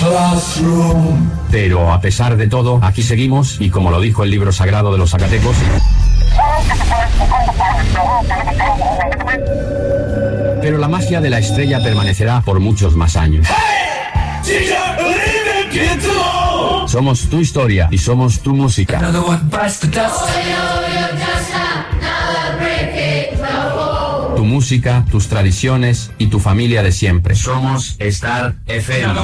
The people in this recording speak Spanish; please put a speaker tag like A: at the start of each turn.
A: Pero a pesar de todo, aquí seguimos y como lo dijo el libro sagrado de los zacatecos, pero la magia de la estrella permanecerá por muchos más años. Somos tu historia y somos tu música. Tu música, tus tradiciones y tu familia de siempre. Somos Star FM.